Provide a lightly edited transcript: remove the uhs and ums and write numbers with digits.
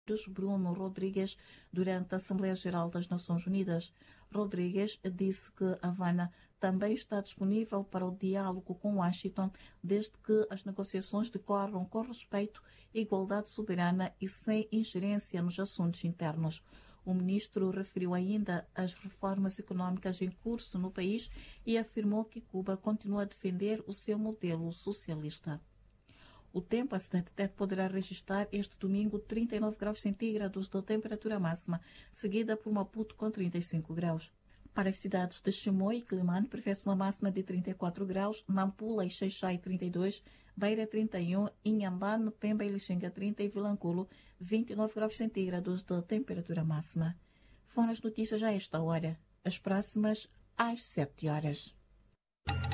Direitos, Bruno Rodrigues, durante a Assembleia Geral das Nações Unidas. Rodrigues disse que Havana também está disponível para o diálogo com Washington, desde que as negociações decorram com respeito, igualdade soberana e sem ingerência nos assuntos internos. O ministro referiu ainda as reformas econômicas em curso no país e afirmou que Cuba continua a defender o seu modelo socialista. O tempo, a Cidade Tete poderá registrar este domingo 39 graus centígrados de temperatura máxima, seguida por Maputo com 35 graus. Para as cidades de Chimoio e Quelimane, prevê-se uma máxima de 34 graus, Nampula e Xai-Xai 32, Beira 31, Inhambane, Pemba e Lixinga 30 e Vilanculo 29 graus centígrados de temperatura máxima. Foram as notícias a esta hora. As próximas às 7 horas.